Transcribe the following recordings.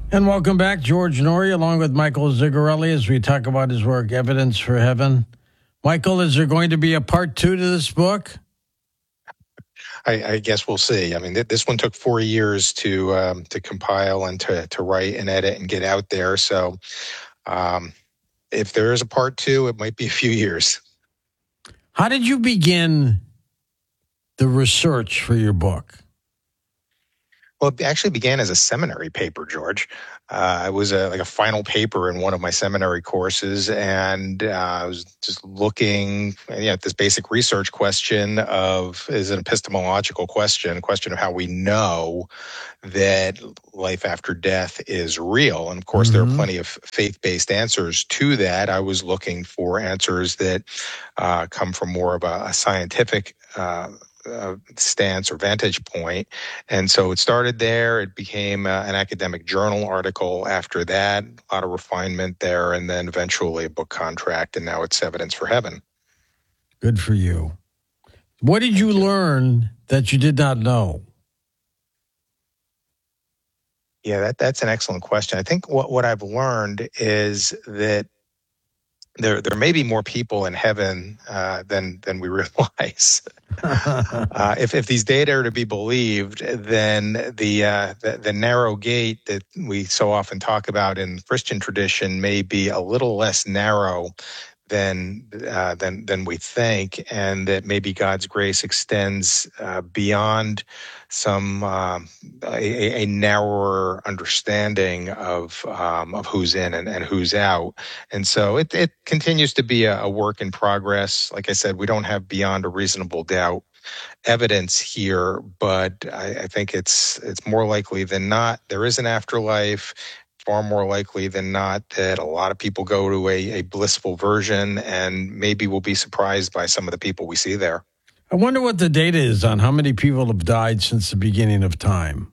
And welcome back, George Norrie, along with Michael Zigarelli, as we talk about his work, Evidence for Heaven. Michael, is there going to be a part 2 to this book? I guess we'll see. I mean, this one took 4 years to compile and to write and edit and get out there. So if there is a part 2, it might be a few years. How did you begin the research for your book? Well, it actually began as a seminary paper, George. It was like a final paper in one of my seminary courses, and I was just looking at this basic research question is an epistemological question, a question of how we know that life after death is real. And of course, there are plenty of faith-based answers to that. I was looking for answers that come from more of a scientific stance or vantage point. And so it started there. It became an academic journal article after that, a lot of refinement there, and then eventually a book contract, and now it's Evidence for Heaven. Good for you. What did you learn that you did not know? Yeah, that's an excellent question. I think what I've learned is that there may be more people in heaven than we realize. If these data are to be believed, then the narrow gate that we so often talk about in Christian tradition may be a little less narrow than we think, and that maybe God's grace extends beyond some a narrower understanding of who's in and who's out. And so it continues to be a work in progress. Like I said, we don't have beyond a reasonable doubt evidence here, but I think it's more likely than not there is an afterlife. Far more likely than not that a lot of people go to a blissful version, and maybe we'll be surprised by some of the people we see there. I wonder what the data is on how many people have died since the beginning of time.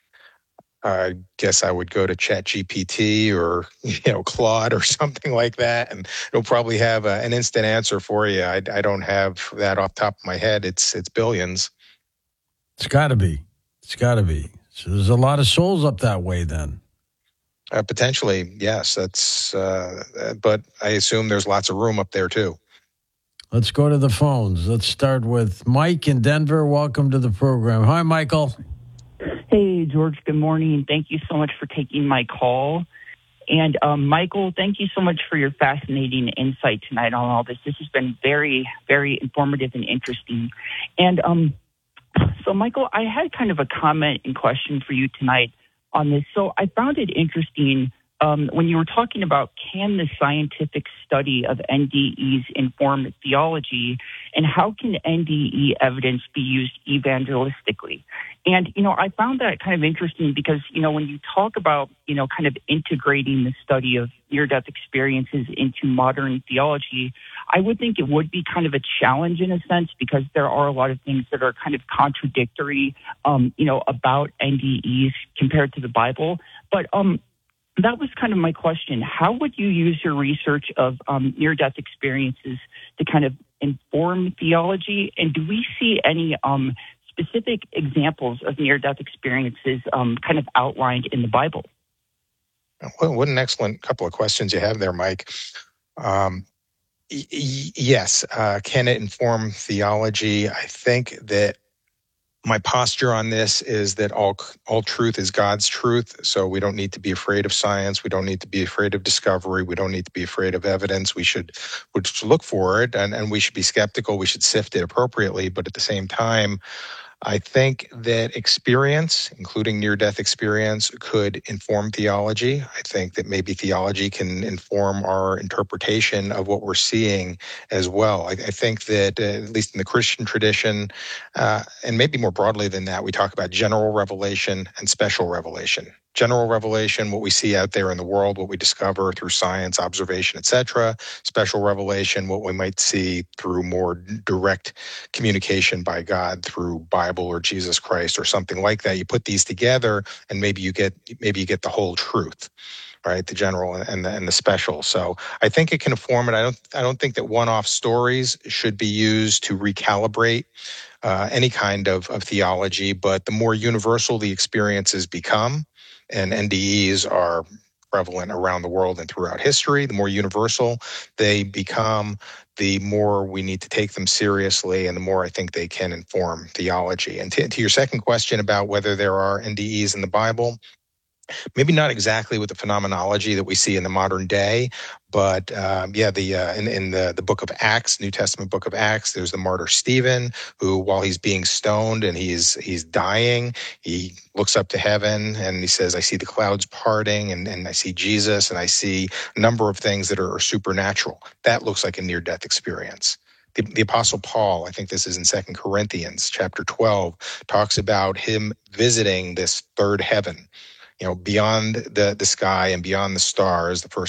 I guess I would go to ChatGPT or Claude or something like that, and it'll probably have an instant answer for you. I don't have that off the top of my head. It's billions. It's got to be. It's got to be. So there's a lot of souls up that way then. Potentially, yes. That's, but I assume there's lots of room up there too. Let's go to the phones. Let's start with Mike in Denver. Welcome to the program. Hi, Michael. Hey, George. Good morning. Thank you so much for taking my call. And Michael, thank you so much for your fascinating insight tonight on all this. This has been very, very informative and interesting. And so, Michael, I had kind of a comment and question for you tonight on this. So I found it interesting when you were talking about can the scientific study of NDEs inform theology, and how can NDE evidence be used evangelistically? And, I found that kind of interesting because, when you talk about, kind of integrating the study of near-death experiences into modern theology, I would think it would be kind of a challenge in a sense because there are a lot of things that are kind of contradictory, about NDEs compared to the Bible. But that was kind of my question. How would you use your research of near-death experiences to kind of inform theology? And do we see any specific examples of near-death experiences kind of outlined in the Bible? Well, what an excellent couple of questions you have there, Mike. Yes. Can it inform theology? I think that my posture on this is that all truth is God's truth. So we don't need to be afraid of science. We don't need to be afraid of discovery. We don't need to be afraid of evidence. We should look for it, and we should be skeptical. We should sift it appropriately. But at the same time, I think that experience, including near-death experience, could inform theology. I think that maybe theology can inform our interpretation of what we're seeing as well. I think that, at least in the Christian tradition, and maybe more broadly than that, we talk about general revelation and special revelation. General revelation, what we see out there in the world, what we discover through science, observation, etc. Special revelation, what we might see through more direct communication by God through Bible or Jesus Christ or something like that. You put these together, and maybe you get the whole truth. right? The general and the special. So I think it can inform it. I don't think that one-off stories should be used to recalibrate any kind of theology, but the more universal the experiences become, and NDEs are prevalent around the world and throughout history, the more universal they become, the more we need to take them seriously, and the more I think they can inform theology. And to your second question about whether there are NDEs in the Bible, maybe not exactly with the phenomenology that we see in the modern day, but in the book of Acts, New Testament book of Acts, there's the martyr Stephen, who, while he's being stoned and he's dying, he looks up to heaven and he says, I see the clouds parting, and I see Jesus, and I see a number of things that are supernatural. That looks like a near-death experience. The Apostle Paul, I think this is in 2 Corinthians chapter 12, talks about him visiting this third heaven, beyond the sky and beyond the stars, the first